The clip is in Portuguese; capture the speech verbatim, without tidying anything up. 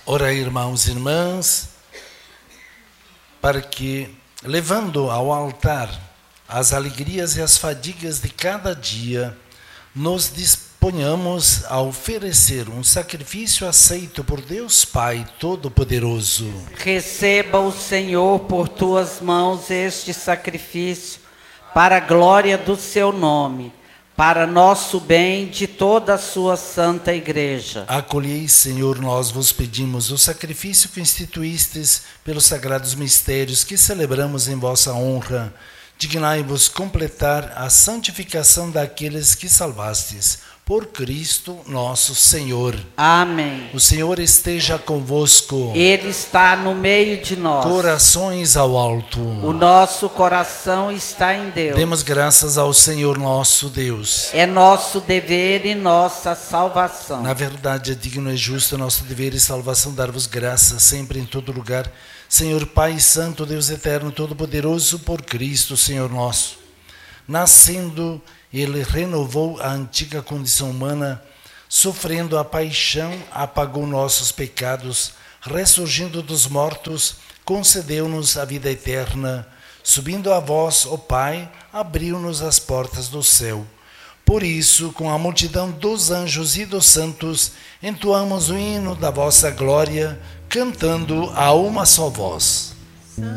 Ora, irmãos e irmãs, para que, levando ao altar as alegrias e as fadigas de cada dia, nos disponhamos a oferecer um sacrifício aceito por Deus Pai Todo-Poderoso. Receba o Senhor por tuas mãos este sacrifício, para a glória do seu nome, para nosso bem de toda a sua santa igreja. Acolhei, Senhor, nós vos pedimos o sacrifício que instituístes pelos sagrados mistérios que celebramos em vossa honra. Dignai-vos completar a santificação daqueles que salvastes, por Cristo nosso Senhor. Amém. O Senhor esteja convosco. Ele está no meio de nós. Corações ao alto. O nosso coração está em Deus. Demos graças ao Senhor nosso Deus. É nosso dever e nossa salvação. Na verdade, é digno e justo nosso dever e salvação dar-vos graças sempre em todo lugar, Senhor Pai Santo, Deus Eterno, Todo-Poderoso, por Cristo, Senhor nosso. Nascendo, Ele renovou a antiga condição humana, sofrendo a paixão, apagou nossos pecados, ressurgindo dos mortos, concedeu-nos a vida eterna, subindo a vós, ó Pai, abriu-nos as portas do céu. Por isso, com a multidão dos anjos e dos santos, entoamos o hino da vossa glória, cantando a uma só voz.